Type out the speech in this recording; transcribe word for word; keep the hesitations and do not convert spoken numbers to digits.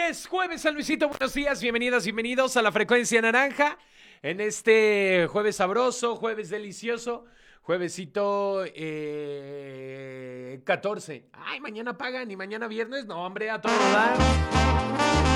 es jueves, San Luisito. Buenos días, bienvenidas, bienvenidos a la Frecuencia Naranja. En este jueves sabroso, jueves delicioso, juevesito eh, catorce. Ay, mañana pagan y mañana viernes. No, hombre, a todo dar.